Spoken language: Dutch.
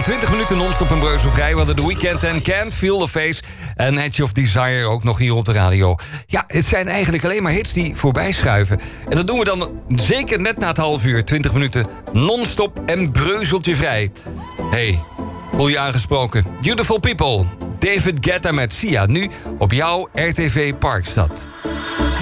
20 minuten non-stop en breuzelvrij. We hadden The Weeknd en Can't Feel the Face en Edge of Desire ook nog hier op de radio. Ja, het zijn eigenlijk alleen maar hits die voorbij schuiven. En dat doen we dan zeker net na het half uur. 20 minuten non-stop en breuzeltje vrij. Hey, voel je aangesproken? Beautiful People. David Guetta met Sia. Nu op jouw RTV Parkstad.